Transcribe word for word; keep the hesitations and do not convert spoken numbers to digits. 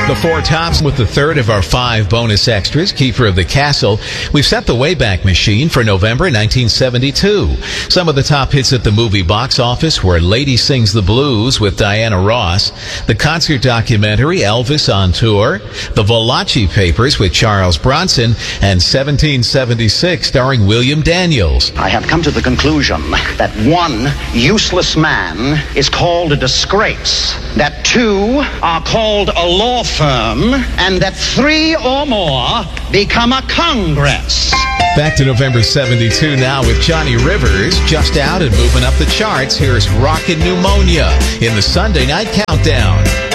The Four Tops with the third of our five bonus extras, Keeper of the Castle. We've set the Wayback Machine for November nineteen seventy-two. Some of the top hits at the movie box office were Lady Sings the Blues with Diana Ross, the concert documentary Elvis on Tour, the Valachi Papers with Charles Bronson, and seventeen seventy-six starring William Daniels. I have come to the conclusion that one useless man is called a disgrace, that two are called a law firm, and that three or more become a Congress. Back to November seventy-two now with Johnny Rivers, just out and moving up the charts. Here's Rockin' Pneumonia in the Sunday Night Countdown.